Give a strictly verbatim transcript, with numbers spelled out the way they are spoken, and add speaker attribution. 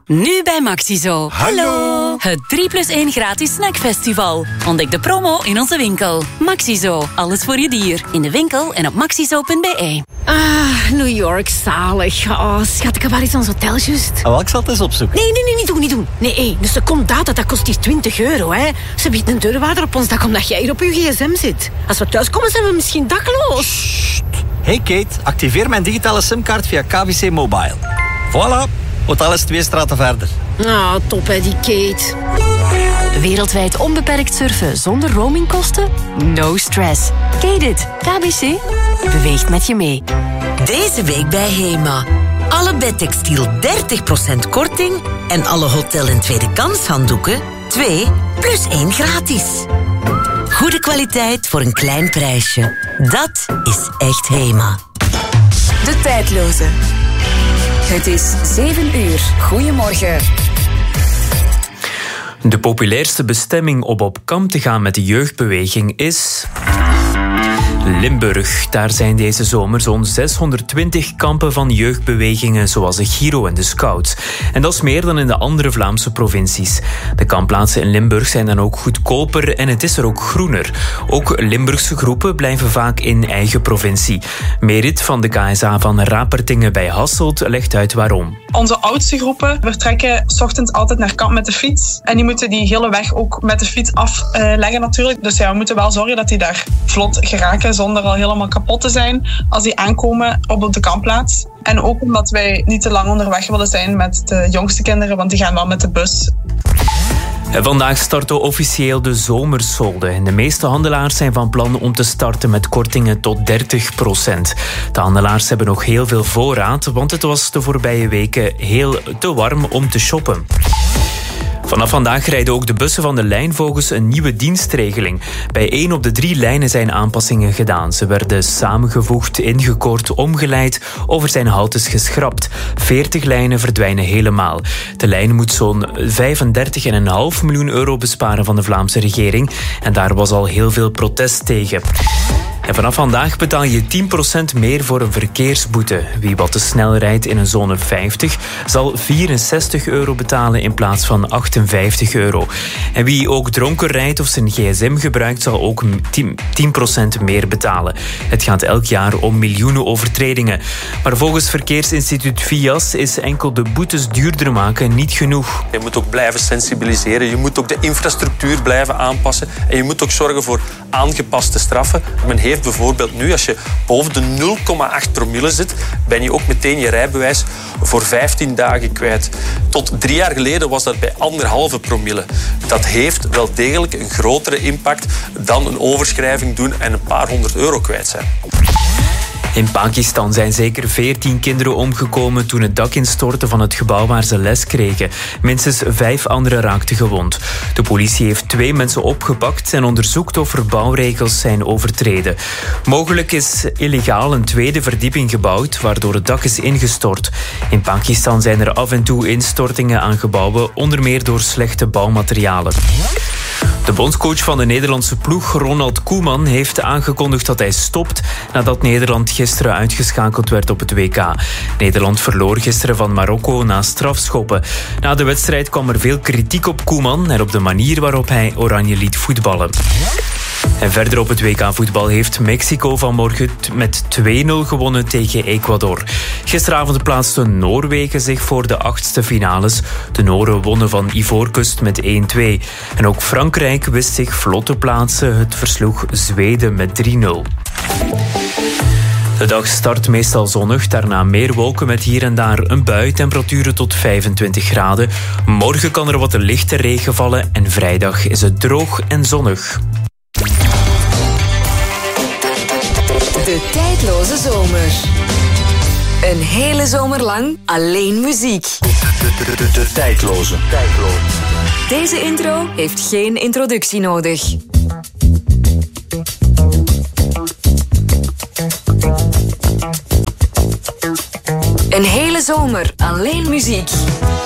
Speaker 1: Nu bij Maxizo.
Speaker 2: Hallo.
Speaker 1: Het drie plus één gratis snackfestival. Ontdek de promo in onze winkel. Maxizo. Alles voor je dier. In de winkel en op maxizo punt b e.
Speaker 3: Ah, New York, zalig. Oh, schat, ik heb waar iets aan ons hotel juist.
Speaker 2: Oh, ik zal het eens opzoeken.
Speaker 3: Nee, nee, nee, niet doen, niet doen. Nee, hey, de secondata, dat kost hier twintig euro, hè. Ze biedt een deurwaarder op ons dak omdat jij hier op je gsm zit. Als we thuiskomen, zijn we misschien dakloos.
Speaker 2: Sst. Hey Kate, activeer mijn digitale simkaart via K B C Mobile. Voilà, hotel is twee straten verder.
Speaker 3: Ah, top hè, die Kate.
Speaker 1: Wereldwijd onbeperkt surfen zonder roamingkosten? No stress. Kate it. K B C beweegt met je mee.
Speaker 4: Deze week bij Hema. Alle bedtextiel dertig procent korting en alle hotel- en tweede kans handdoeken twee plus één gratis. Goede kwaliteit voor een klein prijsje. Dat is echt Hema.
Speaker 5: De tijdloze. Het is zeven uur. Goedemorgen.
Speaker 6: De populairste bestemming om op kamp te gaan met de jeugdbeweging is Limburg. Daar zijn deze zomer zo'n zeshonderdtwintig kampen van jeugdbewegingen zoals de Giro en de Scouts. En dat is meer dan in de andere Vlaamse provincies. De kampplaatsen in Limburg zijn dan ook goedkoper en het is er ook groener. Ook Limburgse groepen blijven vaak in eigen provincie. Merit van de K S A van Rapertingen bij Hasselt legt uit waarom.
Speaker 7: Onze oudste groepen vertrekken 's ochtends altijd naar kamp met de fiets. En die moeten die hele weg ook met de fiets afleggen natuurlijk. Dus ja, we moeten wel zorgen dat die daar vlot geraken zonder al helemaal kapot te zijn als die aankomen op de kampplaats. En ook omdat wij niet te lang onderweg willen zijn met de jongste kinderen, want die gaan wel met de bus.
Speaker 6: En vandaag starten officieel de zomersolden. En de meeste handelaars zijn van plan om te starten met kortingen tot dertig procent. De handelaars hebben nog heel veel voorraad, want het was de voorbije weken heel te warm om te shoppen. Vanaf vandaag rijden ook de bussen van de lijnvogels een nieuwe dienstregeling. Bij één op de drie lijnen zijn aanpassingen gedaan. Ze werden samengevoegd, ingekort, omgeleid of er zijn haltes geschrapt. veertig lijnen verdwijnen helemaal. De lijn moet zo'n vijfendertig komma vijf miljoen euro besparen van de Vlaamse regering. En daar was al heel veel protest tegen. En vanaf vandaag betaal je tien procent meer voor een verkeersboete. Wie wat te snel rijdt in een zone vijftig zal vierenzestig euro betalen in plaats van achtenvijftig euro. En wie ook dronken rijdt of zijn gsm gebruikt zal ook tien procent meer betalen. Het gaat elk jaar om miljoenen overtredingen. Maar volgens Verkeersinstituut Vias is enkel de boetes duurder maken niet genoeg.
Speaker 8: Je moet ook blijven sensibiliseren. Je moet ook de infrastructuur blijven aanpassen. En je moet ook zorgen voor aangepaste straffen. Men heeft bijvoorbeeld nu, als je boven de nul komma acht promille zit, ben je ook meteen je rijbewijs voor vijftien dagen kwijt. Tot drie jaar geleden was dat bij anderhalve promille. Dat heeft wel degelijk een grotere impact dan een overschrijving doen en een paar honderd euro kwijt zijn.
Speaker 6: In Pakistan zijn zeker veertien kinderen omgekomen toen het dak instortte van het gebouw waar ze les kregen. Minstens vijf anderen raakten gewond. De politie heeft twee mensen opgepakt en onderzoekt of er bouwregels zijn overtreden. Mogelijk is illegaal een tweede verdieping gebouwd, waardoor het dak is ingestort. In Pakistan zijn er af en toe instortingen aan gebouwen, onder meer door slechte bouwmaterialen. De bondscoach van de Nederlandse ploeg, Ronald Koeman, heeft aangekondigd dat hij stopt nadat Nederland gisteren uitgeschakeld werd op het W K. Nederland verloor gisteren van Marokko na strafschoppen. Na de wedstrijd kwam er veel kritiek op Koeman en op de manier waarop hij Oranje liet voetballen. En verder op het W K-voetbal heeft Mexico vanmorgen met twee nul gewonnen tegen Ecuador. Gisteravond plaatste Noorwegen zich voor de achtste finales. De Noren wonnen van Ivoorkust met één twee. En ook Frankrijk wist zich vlot te plaatsen. Het versloeg Zweden met drie nul. De dag start meestal zonnig, daarna meer wolken met hier en daar een bui, temperaturen tot vijfentwintig graden. Morgen kan er wat lichte regen vallen en vrijdag is het droog en zonnig.
Speaker 5: De tijdloze zomer. Een hele zomer lang alleen muziek.
Speaker 2: De, de, de, de, de tijdloze. tijdloze.
Speaker 5: Deze intro heeft geen introductie nodig. Een hele zomer alleen muziek.